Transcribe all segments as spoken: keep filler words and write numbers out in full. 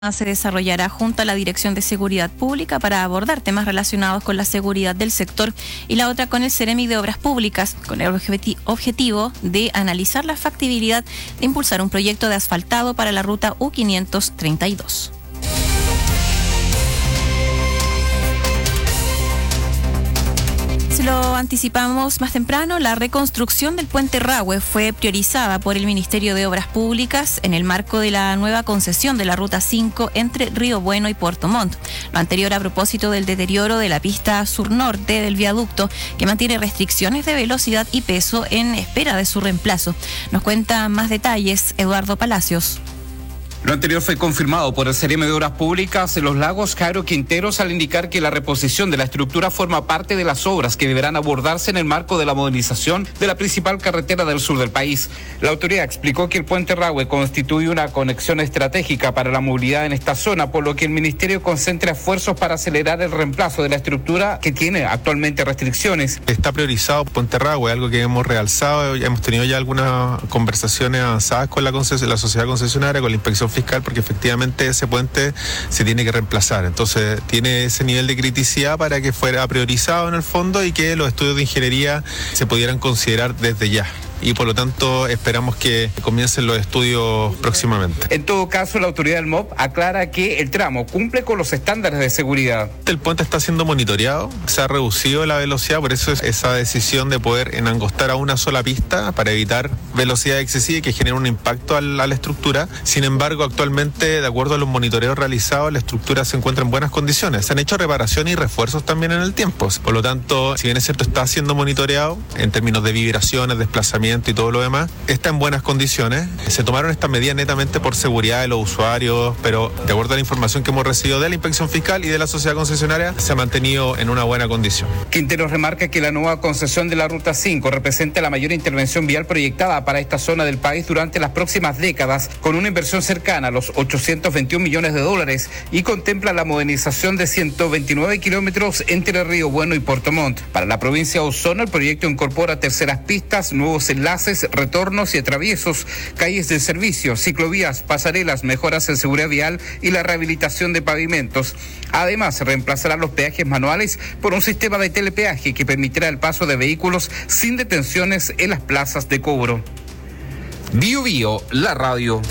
se desarrollará junto a la Dirección de Seguridad Pública para abordar temas relacionados con la seguridad del sector y la otra con el Ceremi de Obras Públicas, con el objeti- objetivo de analizar la factibilidad de impulsar un proyecto de asfaltado para la ruta U quinientos treinta y dos. Si lo anticipamos más temprano, la reconstrucción del puente Rahue fue priorizada por el Ministerio de Obras Públicas en el marco de la nueva concesión de la Ruta cinco entre Río Bueno y Puerto Montt. Lo anterior a propósito del deterioro de la pista sur-norte del viaducto, que mantiene restricciones de velocidad y peso en espera de su reemplazo. Nos cuenta más detalles Eduardo Palacios. Lo anterior fue confirmado por el Ceremi de Obras Públicas en Los Lagos, Jairo Quinteros, al indicar que la reposición de la estructura forma parte de las obras que deberán abordarse en el marco de la modernización de la principal carretera del sur del país. La autoridad explicó que el puente Rahue constituye una conexión estratégica para la movilidad en esta zona, por lo que el Ministerio concentra esfuerzos para acelerar el reemplazo de la estructura que tiene actualmente restricciones. Está priorizado Puente Rahue, algo que hemos realzado, hemos tenido ya algunas conversaciones avanzadas con la, conces- la sociedad concesionaria, con la inspección fiscal, porque efectivamente ese puente se tiene que reemplazar. Entonces tiene ese nivel de criticidad para que fuera priorizado en el fondo y que los estudios de ingeniería se pudieran considerar desde ya. Y por lo tanto esperamos que comiencen los estudios próximamente. En todo caso, la autoridad del M O P aclara que el tramo cumple con los estándares de seguridad. El puente está siendo monitoreado, se ha reducido la velocidad, por eso es esa decisión de poder enangostar a una sola pista para evitar velocidad excesiva y que genere un impacto a la, a la estructura. Sin embargo, actualmente, de acuerdo a los monitoreos realizados, la estructura se encuentra en buenas condiciones. Se han hecho reparaciones y refuerzos también en el tiempo. Por lo tanto, si bien es cierto, está siendo monitoreado en términos de vibraciones, desplazamiento y todo lo demás, está en buenas condiciones. Se tomaron estas medidas netamente por seguridad de los usuarios, pero de acuerdo a la información que hemos recibido de la inspección fiscal y de la sociedad concesionaria, se ha mantenido en una buena condición. Quintero remarca que la nueva concesión de la Ruta cinco representa la mayor intervención vial proyectada para esta zona del país durante las próximas décadas, con una inversión cercana a los ochocientos veintiún millones de dólares y contempla la modernización de ciento veintinueve kilómetros entre Río Bueno y Puerto Montt. Para la provincia de Osorno, el proyecto incorpora terceras pistas, nuevos enlaces, retornos y atraviesos, calles de servicio, ciclovías, pasarelas, mejoras en seguridad vial y la rehabilitación de pavimentos. Además, se reemplazarán los peajes manuales por un sistema de telepeaje que permitirá el paso de vehículos sin detenciones en las plazas de cobro. Bio Bio, la radio.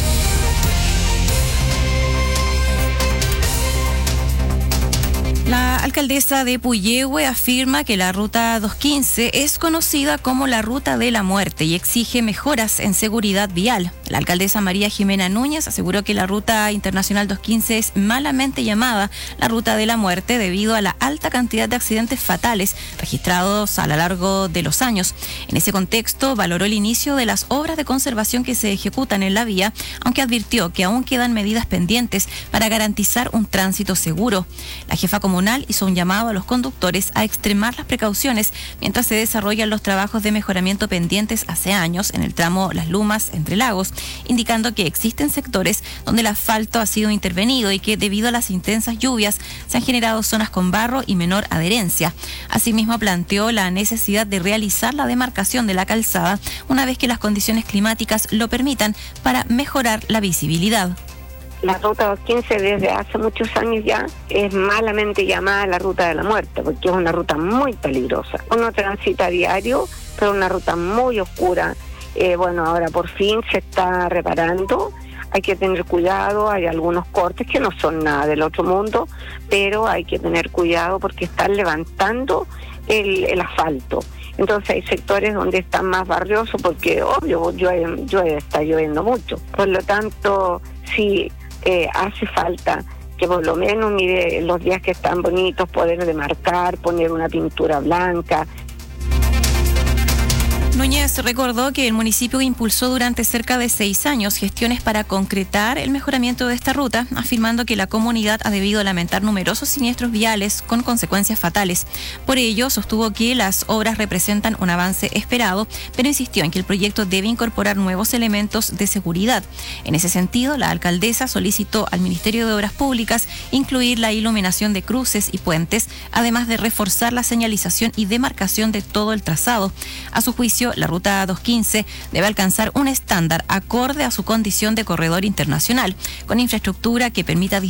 La alcaldesa de Puyehue afirma que la Ruta doscientos quince es conocida como la Ruta de la Muerte y exige mejoras en seguridad vial. La alcaldesa María Jimena Núñez aseguró que la Ruta Internacional doscientos quince es malamente llamada la Ruta de la Muerte debido a la alta cantidad de accidentes fatales registrados a lo largo de los años. En ese contexto, valoró el inicio de las obras de conservación que se ejecutan en la vía, aunque advirtió que aún quedan medidas pendientes para garantizar un tránsito seguro. La jefa comunal hizo un llamado a los conductores a extremar las precauciones mientras se desarrollan los trabajos de mejoramiento pendientes hace años en el tramo Las Lumas entre Lagos, indicando que existen sectores donde el asfalto ha sido intervenido y que debido a las intensas lluvias se han generado zonas con barro y menor adherencia. Asimismo, planteó la necesidad de realizar la demarcación de la calzada una vez que las condiciones climáticas lo permitan para mejorar la visibilidad. La Ruta doscientos quince desde hace muchos años ya es malamente llamada la Ruta de la Muerte, porque es una ruta muy peligrosa. Uno transita a diario, pero una ruta muy oscura. Eh, bueno, ahora por fin se está reparando. Hay que tener cuidado, hay algunos cortes que no son nada del otro mundo, pero hay que tener cuidado porque están levantando el, el asfalto. Entonces hay sectores donde están más barriosos porque, obvio, llueve, llueve, está lloviendo mucho. Por lo tanto, sí, eh, hace falta que por lo menos, mire, los días que están bonitos, poder demarcar, poner una pintura blanca. Núñez recordó que el municipio impulsó durante cerca de seis años gestiones para concretar el mejoramiento de esta ruta, afirmando que la comunidad ha debido lamentar numerosos siniestros viales con consecuencias fatales. Por ello, sostuvo que las obras representan un avance esperado, pero insistió en que el proyecto debe incorporar nuevos elementos de seguridad. En ese sentido, la alcaldesa solicitó al Ministerio de Obras Públicas incluir la iluminación de cruces y puentes, además de reforzar la señalización y demarcación de todo el trazado. A su juicio, ello, la ruta doscientos quince debe alcanzar un estándar acorde a su condición de corredor internacional, con infraestructura que permita